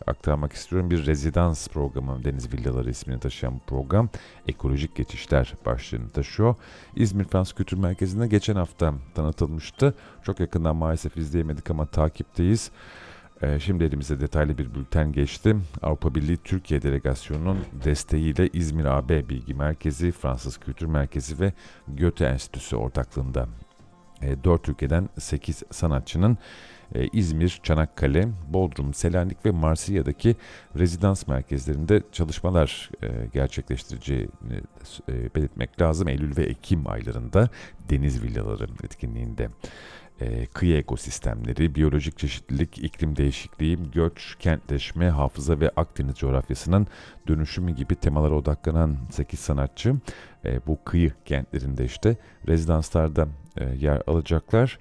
aktarmak istiyorum. Bir rezidans programı, Deniz Villaları ismini taşıyan bu program ekolojik geçişler başlığını taşıyor. İzmir Fransız Kültür Merkezi'nde geçen hafta tanıtılmıştı. Çok yakından maalesef izleyemedik ama takipteyiz. Şimdi elimize detaylı bir bülten geçti. Avrupa Birliği Türkiye Delegasyonu'nun desteğiyle İzmir AB Bilgi Merkezi, Fransız Kültür Merkezi ve Goethe Enstitüsü ortaklığında 4 ülkeden 8 sanatçının İzmir, Çanakkale, Bodrum, Selanik ve Marsilya'daki rezidans merkezlerinde çalışmalar gerçekleştireceğini belirtmek lazım. Eylül ve Ekim aylarında Deniz Villaları etkinliğinde kıyı ekosistemleri, biyolojik çeşitlilik, iklim değişikliği, göç, kentleşme, hafıza ve Akdeniz coğrafyasının dönüşümü gibi temalara odaklanan 8 sanatçı bu kıyı kentlerinde işte rezidanslarda yer alacaklar.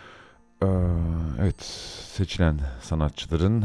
Evet, seçilen sanatçıların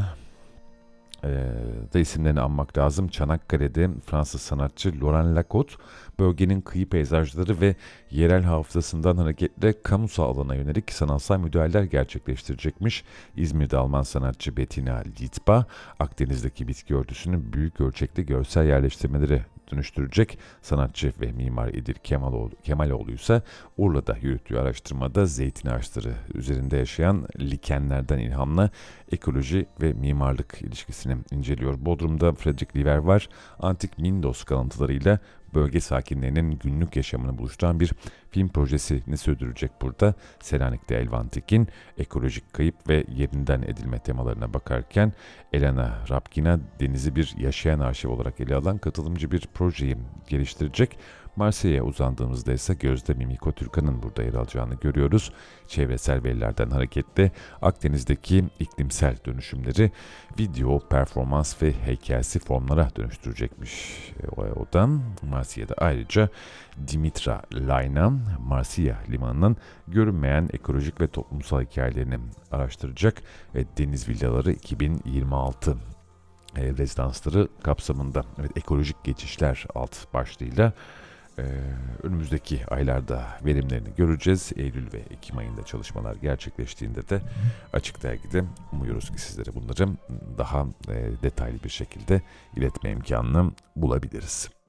da isimlerini anmak lazım. Çanakkale'de Fransız sanatçı Laurent Lacote, bölgenin kıyı peyzajları ve yerel hafızasından hareketle kamusal alana yönelik sanatsal müdahaleler gerçekleştirecekmiş. İzmir'de Alman sanatçı Bettina Littba, Akdeniz'deki bitki örtüsünü büyük ölçekli görsel yerleştirmelere dönüştürecek. Sanatçı ve mimar İdil Kemaloğlu ise Urla'da yürüttüğü araştırmada zeytin ağaçları üzerinde yaşayan likenlerden ilhamla ekoloji ve mimarlık ilişkisini inceliyor. Bodrum'da Frederick Liver var. Antik Mindos kalıntılarıyla bölge sakinlerinin günlük yaşamını buluşturan bir film projesini sürdürecek burada. Selanik'te Elvan Tekin, ekolojik kayıp ve yerinden edilme temalarına bakarken Elena Rapkina denizi bir yaşayan arşiv olarak ele alan katılımcı bir projeyi geliştirecek. Marsilya'ya uzandığımızda ise Gözde Mimiko Türkan'ın burada yer alacağını görüyoruz. Çevresel verilerden hareketle Akdeniz'deki iklimsel dönüşümleri video, performans ve heykelsi formlara dönüştürecekmiş odan. Marsilya'da ayrıca Dimitra Layna, Marsilya limanının görünmeyen ekolojik ve toplumsal hikayelerini araştıracak ve Deniz Villaları 2026 rezidansları kapsamında ekolojik geçişler alt başlığıyla önümüzdeki aylarda verimlerini göreceğiz. Eylül ve Ekim ayında çalışmalar gerçekleştiğinde de Açık Dergi'de umuyoruz ki sizlere bunları daha detaylı bir şekilde iletme imkanını bulabiliriz.